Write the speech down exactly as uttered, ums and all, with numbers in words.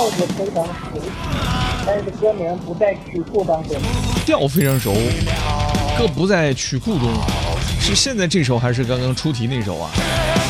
调子非常熟，但是歌名不在曲库当中。 调非常熟，歌不在曲库中，是现在这首还是刚刚出题那首啊？